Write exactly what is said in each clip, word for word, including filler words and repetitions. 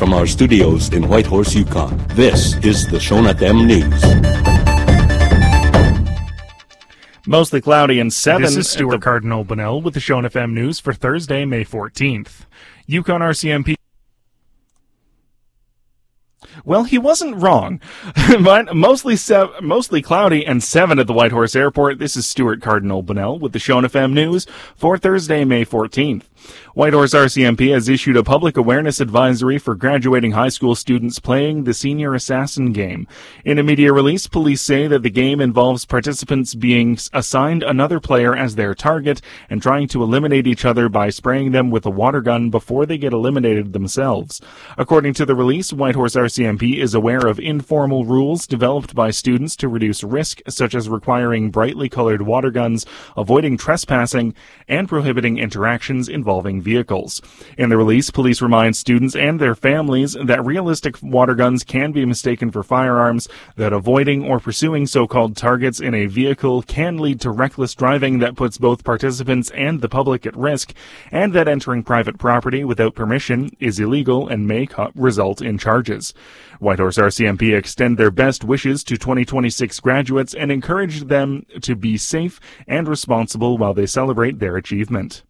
from our studios in Whitehorse, Yukon, this is the Shon F M News. Mostly cloudy and seven. This is Stuart the... Cardinal Bunnell with the Shon F M News for Thursday, May fourteenth. Yukon R C M P. Well, he wasn't wrong. But mostly sev- mostly cloudy and seven at the Whitehorse Airport. This is Stuart Cardinal Bunnell with the Shon F M News for Thursday, May fourteenth. Whitehorse R C M P has issued a public awareness advisory for graduating high school students playing the Senior Assassin game. In a media release, police say that the game involves participants being assigned another player as their target and trying to eliminate each other by spraying them with a water gun before they get eliminated themselves. According to the release, Whitehorse R C M P is aware of informal rules developed by students to reduce risk, such as requiring brightly colored water guns, avoiding trespassing, and prohibiting interactions involving vehicles. In the release, police remind students and their families that realistic water guns can be mistaken for firearms, that avoiding or pursuing so-called targets in a vehicle can lead to reckless driving that puts both participants and the public at risk, and that entering private property without permission is illegal and may co- result in charges. Whitehorse R C M P extend their best wishes to twenty twenty-six graduates and encourage them to be safe and responsible while they celebrate their achievement.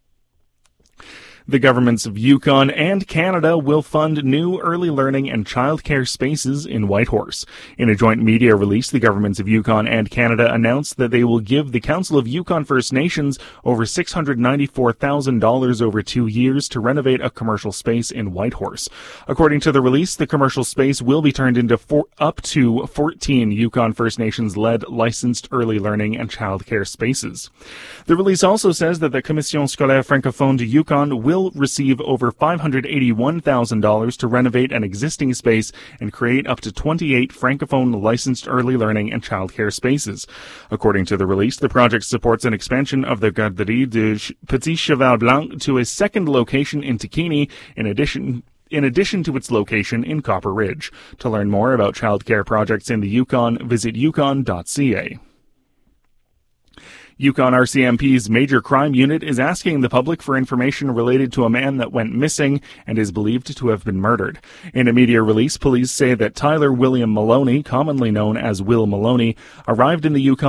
The governments of Yukon and Canada will fund new early learning and childcare spaces in Whitehorse. In a joint media release, the governments of Yukon and Canada announced that they will give the Council of Yukon First Nations over six hundred ninety-four thousand dollars over two years to renovate a commercial space in Whitehorse. According to the release, the commercial space will be turned into four, up to fourteen Yukon First Nations-led licensed early learning and childcare spaces. The release also says that the Commission Scolaire Francophone de Yukon will receive over five hundred eighty-one thousand dollars to renovate an existing space and create up to twenty-eight Francophone licensed early learning and childcare spaces. According to the release, the project supports an expansion of the Garderie de Petit Cheval Blanc to a second location in Tikini, in addition in addition to its location in Copper Ridge. To learn more about childcare projects in the Yukon, visit yukon dot c a. Yukon R C M P's Major Crime Unit is asking the public for information related to a man that went missing and is believed to have been murdered. In a media release, police say that Tyler William Maloney, commonly known as Will Maloney, arrived in the Yukon